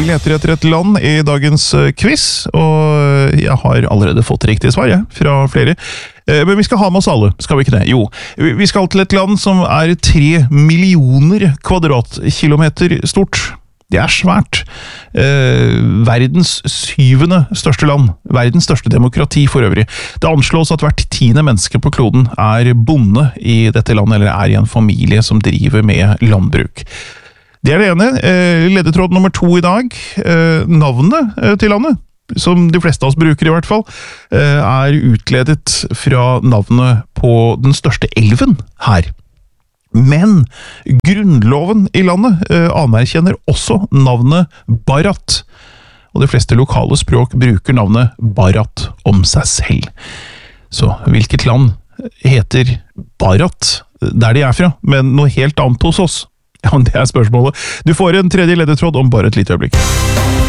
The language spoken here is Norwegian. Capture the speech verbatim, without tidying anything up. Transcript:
leter etter et land i dagens quiz, og jeg har allerede fått riktig svar, jeg, fra flere. Men vi skal ha med oss alle, skal vi ikke det? Jo, vi skal til et land som er tre millioner kvadratkilometer stort. Det er svært. Eh, verdens syvende største land. Verdens største demokrati for øvrig. Det anslås at hvert tiende menneske på kloden er bonde i dette landet, eller er i en familie som driver med landbruk. Det er det ene. Eh, ledetråd nummer to i dag. Eh, navnet eh, til landet, som de fleste av oss bruker i hvert fall, eh, er utledet fra navnet på den største elven her. Men grunnloven i landet eh, anerkjenner også navnet Bharat, og de fleste lokale språk bruker navnet Bharat om seg selv. Så hvilket land heter Bharat der de er fra, men noe helt annet hos oss? Ja, det er spørsmålet. Du får en tredje ledetråd om bare et lite øyeblikk.